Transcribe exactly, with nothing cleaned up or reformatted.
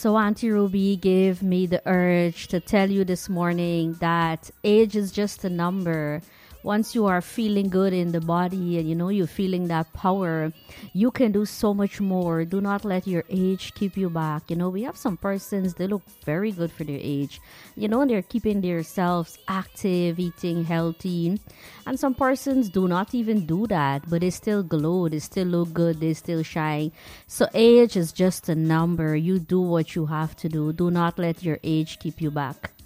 So, Auntie Ruby gave me the urge to tell you this morning that age is just a number. Once you are feeling good in the body and you know you're feeling that power, you can do so much more. Do not let your age keep you back. You know, we have some persons, they look very good for their age. You know, they're keeping themselves active, eating healthy. And some persons do not even do that, but they still glow, they still look good, they still shine. So age is just a number. You do what you have to do. Do not let your age keep you back.